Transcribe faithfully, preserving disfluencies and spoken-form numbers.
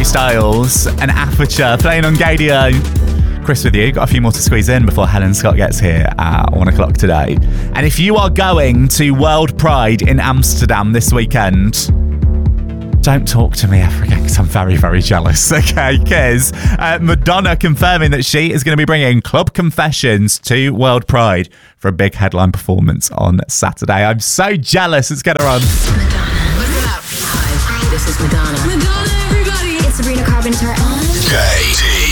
Harry Styles and Aperture playing on Gadio. Chris with you. Got a few more to squeeze in before Helen Scott gets here at one o'clock today. And if you are going to World Pride in Amsterdam this weekend, don't talk to me, Africa, because I'm very, very jealous, okay? Because uh, Madonna confirming that she is going to be bringing Club Confessions to World Pride for a big headline performance on Saturday. I'm so jealous. Let's get her on. Madonna. Hi, this is Madonna. Madonna, everybody. It's Sabrina Carpenter. K D.